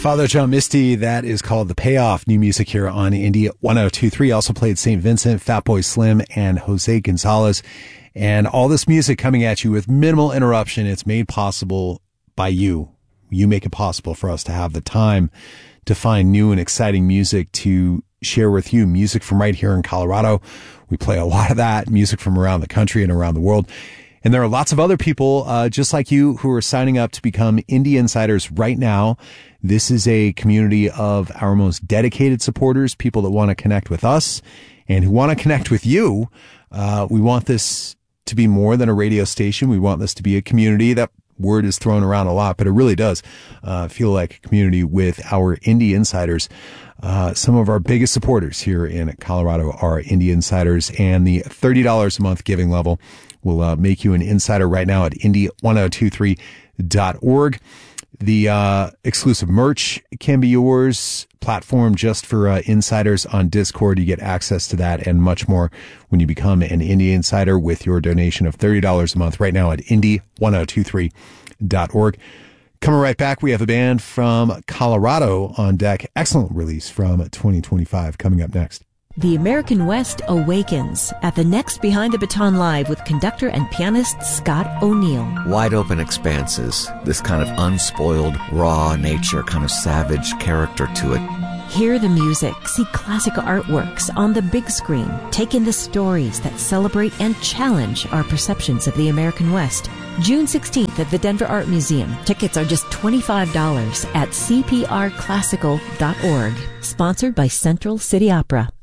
Father John Misty, that is called The Payoff. New music here on Indie 1023. Also played St. Vincent, Fatboy Slim, and Jose Gonzalez. And all this music coming at you with minimal interruption. It's made possible by you. You make it possible for us to have the time to find new and exciting music to share with you. Music from right here in Colorado. We play a lot of that. Music from around the country and around the world. And there are lots of other people just like you who are signing up to become Indie Insiders right now. This is a community of our most dedicated supporters, people that want to connect with us and who want to connect with you. We want this to be more than a radio station. We want this to be a community. That word is thrown around a lot, but it really does feel like a community with our Indie Insiders. Some of our biggest supporters here in Colorado are Indie Insiders, and the $30 a month giving level will make you an insider right now at indie1023.org. The exclusive merch can be yours. Platform just for insiders on Discord. You get access to that and much more when you become an Indie Insider with your donation of $30 a month right now at indie1023.org. Coming right back, we have a band from Colorado on deck. Excellent release from 2025 coming up next. The American West awakens at the next Behind the Baton Live with conductor and pianist Scott O'Neill. Wide open expanses, this kind of unspoiled, raw nature, kind of savage character to it. Hear the music, see classic artworks on the big screen, take in the stories that celebrate and challenge our perceptions of the American West. June 16th at the Denver Art Museum. Tickets are just $25 at cprclassical.org. Sponsored by Central City Opera.